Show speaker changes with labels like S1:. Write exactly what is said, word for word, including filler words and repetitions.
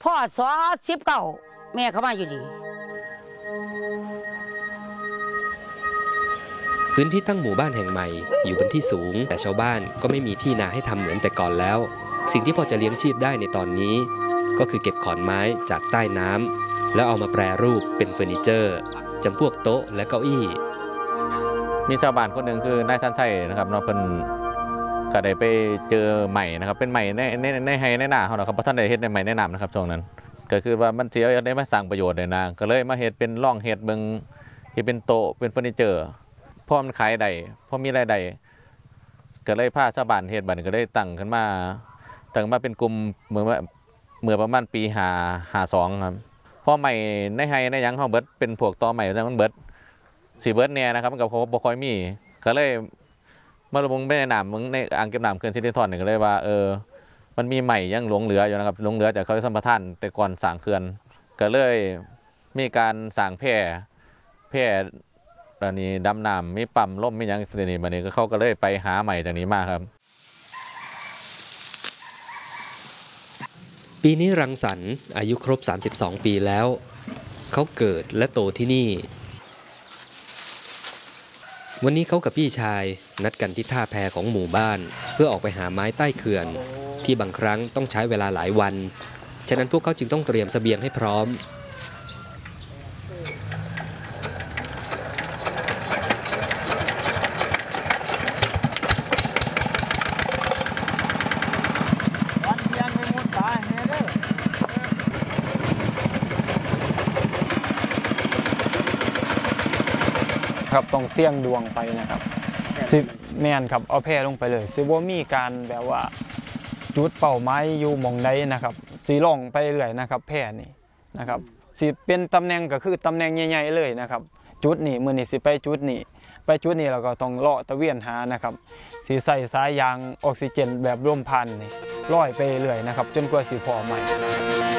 S1: พ่อสอสิบเก้าแม่เขามาอยู่ดี
S2: พื้นที่ตั้งหมู่บ้านแห่งใหม่อยู่บนที่สูงแต่ชาวบ้านก็ไม่มีที่นาให้ทำเหมือนแต่ก่อนแล้วสิ่งที่พอจะเลี้ยงชีพได้ในตอนนี้ก็คือเก็บขอนไม้จากใต้น้ำแล้วเอามาแปรรูปเป็นเฟอร์นิเจอร์จำพวกโต๊ะและเก้าอี้
S3: มีชาวบ้านคนหนึ่งคือนายชันชัยนะครับเนาะเพิ่นก็ได้ไปเจอใหม่นะครับเป็นใหม่ในในในไฮในหน้าเขานะครับเพราะท่านได้เฮ็ดในใหม่ในน้ำนะครับช่วงนั้นก็คือว่ามันเสียได้มาสร้างประโยชน์เลยนะก็เลยมาเฮ็ดเป็นร่องเฮ็ดเบิ่งที่เป็นโต๊ะเป็นเฟอร์นิเจอร์พอมันขายได้พอมีรายได้ก็เลยพาชาวบ้านเฮ็ดบัดก็ได้ตั้งขึ้นมาตั้งมาเป็นกลุ่มเมื่อเมื่อประมาณปีห้าห้าสองครับพอใหม่ในไฮในยังเขาเบิดเป็นพวกต่อใหม่แต่มันเบิดสีเบิร์ดเนี่ยนะครับมันกับเขาบ่ค่อยมีก็เลยมาลงไปในน้ำมึงในอ่างเก็บน้ำเขื่อนสิรินธรเนี่ยก็เลยว่าเออมันมีใหม่ยังหลงเหลืออยู่นะครับหลงเหลือจากเขาสัมปทานแต่ก่อนสร้างเขื่อนก็เลยมีการสร้างแพร่แพร่ตอนนี้ดำน้ำมีปั๊มล่มมีอย่างตัวนี้มาเนี่ยก็เขาก็เลยไปหาใหม่จากนี้มาครับ
S2: ปีนี้รังสรรค์อายุครบสามสิบสองปีแล้วเขาเกิดและโตที่นี่วันนี้เขากับพี่ชายนัดกันที่ท่าแพของหมู่บ้านเพื่อออกไปหาไม้ใต้เขื่อนที่บางครั้งต้องใช้เวลาหลายวันฉะนั้นพวกเขาจึงต้องเตรียมเสบียงให้พร้อม
S4: ครับต้องเสี่ยงดวงไปนะครับสิแม่นครับเอาแพร่ลงไปเลยสิบ่มีการแบบว่าจุดเป้าหมายอยู่หม่องใดนะครับสีล่องไปเรื่อยนะครับแพร่นี่นะครับสิเป็นตำแหน่งก็คือตำแหน่งใหญ่ๆเลยนะครับจุดนี้มื้อนี้สิไปจุดนี้ไปจุดนี้เราก็ต้องเลาะตะเวียนหานะครับสิใส่สายยางออกซิเจนแบบร่วมพันนี่ลอยไปเรื่อยนะครับจนกว่าสิพอใหม่